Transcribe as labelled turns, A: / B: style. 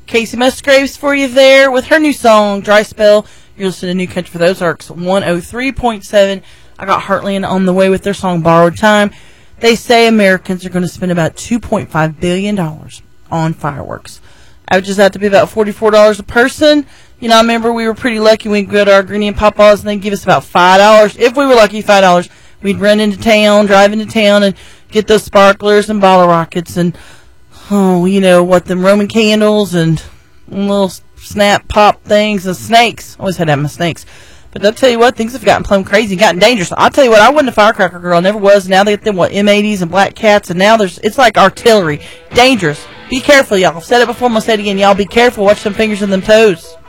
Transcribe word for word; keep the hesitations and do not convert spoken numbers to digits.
A: Casey Musgraves for you there with her new song, Dry Spell. You're listening to New Country for the Ozarks, one oh three point seven. I got Heartland on the way with their song, Borrowed Time. They say Americans are going to spend about two point five billion dollars on fireworks. Averages out to be about forty-four dollars a person. You know, I remember we were pretty lucky when we go to our Greenie and Papa's and they'd give us about five dollars. If we were lucky, five dollars. We'd run into town, drive into town, and get those sparklers and bottle rockets and, oh, you know, what, them Roman candles and little snap pop things and snakes. Always had to have my snakes. But I'll tell you what, things have gotten plumb crazy, gotten dangerous. I'll tell you what, I wasn't a firecracker girl, I never was. Now they get them, what, M eighties and Black Cats, and now there's, it's like artillery. Dangerous. Be careful, y'all. I've said it before, I'm going to say it again. Y'all be careful. Watch them fingers and them toes.